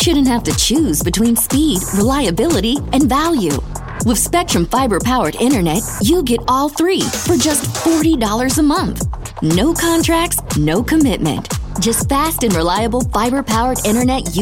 shouldn't have to choose between speed, reliability, and value. With Spectrum Fiber-powered internet, you get all three for just $40 a month. No contracts, no commitment. Just fast and reliable fiber-powered internet